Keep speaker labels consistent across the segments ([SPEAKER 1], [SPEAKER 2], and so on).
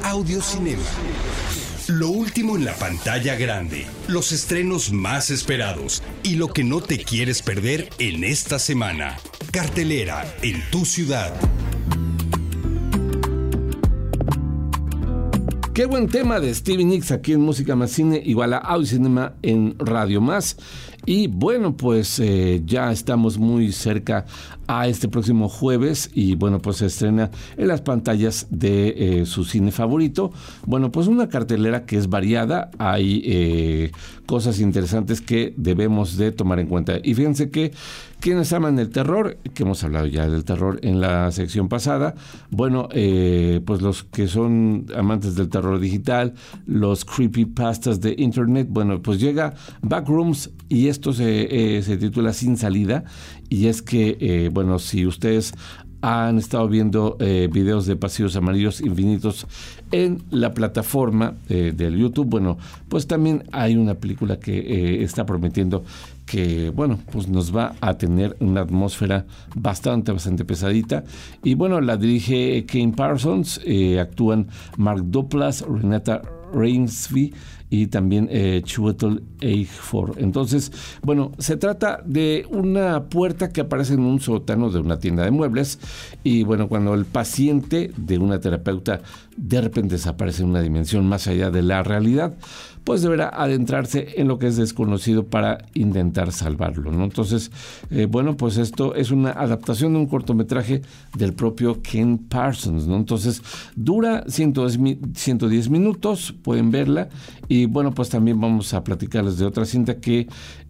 [SPEAKER 1] Audiocinema. Lo último en la pantalla grande, los estrenos más esperados y lo que no te quieres perder en esta semana. Cartelera en tu ciudad.
[SPEAKER 2] Qué buen tema de Stevie Nicks aquí en Música Más Cine, igual a Audiocinema en Radio Más. Y bueno, pues ya estamos muy cerca a este próximo jueves y bueno, pues se estrena en las pantallas de su cine favorito. Bueno, pues una cartelera que es variada, hay cosas interesantes que debemos de tomar en cuenta. Y fíjense que quienes aman el terror, que hemos hablado ya del terror en la sección pasada, bueno, pues los que son amantes del terror digital, los creepypastas de internet, bueno, pues llega Backrooms y esto se titula Sin Salida, y es que, bueno, si ustedes han estado viendo videos de Pasillos Amarillos Infinitos en la plataforma del YouTube, bueno, pues también hay una película que está prometiendo que, bueno, pues nos va a tener una atmósfera bastante pesadita. Y bueno, la dirige Kane Parsons, actúan Mark Duplass, Renata Reinsve y también Chiwetel Ejiofor. Entonces, bueno, se trata de una puerta que aparece en un sótano de una tienda de muebles y bueno, cuando el paciente de una terapeuta de repente desaparece en una dimensión más allá de la realidad, pues deberá adentrarse en lo que es desconocido para intentar salvarlo, ¿no? Entonces, bueno, pues esto es una adaptación de un cortometraje del propio Ken Parsons, ¿no? Entonces, dura 110 minutos, pueden verla. Y bueno, pues también vamos a platicarles de otra cinta que,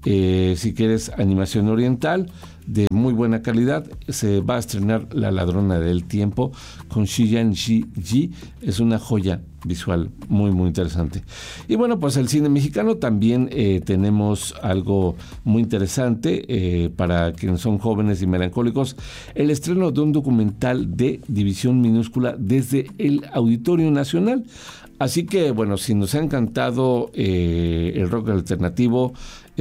[SPEAKER 2] si quieres animación oriental de muy buena calidad, se va a estrenar La Ladrona del Tiempo con Xiyan Ji. Es una joya visual muy interesante. Y bueno, pues el cine mexicano también tenemos algo muy interesante para quienes son jóvenes y melancólicos, el estreno de un documental de División Minúscula desde el Auditorio Nacional. Así que bueno, si nos ha encantado el rock alternativo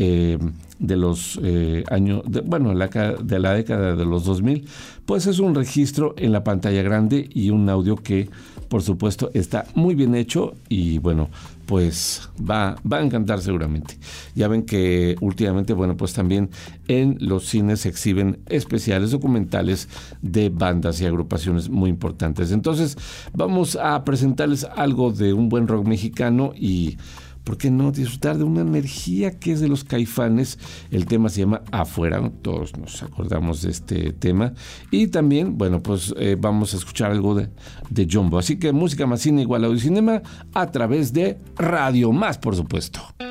[SPEAKER 2] de los años, de la década de los 2000, pues es un registro en la pantalla grande y un audio que por supuesto está muy bien hecho y bueno, pues va a encantar seguramente. Ya ven que últimamente, bueno, pues también en los cines se exhiben especiales documentales de bandas y agrupaciones muy importantes. Entonces vamos a presentarles algo de un buen rock mexicano y ¿por qué no disfrutar de una energía que es de los Caifanes? El tema se llama Afuera, todos nos acordamos de este tema. Y también, bueno, pues vamos a escuchar algo de Jumbo. Así que Música Más Cine igual a Audiocinema a través de Radio Más, por supuesto.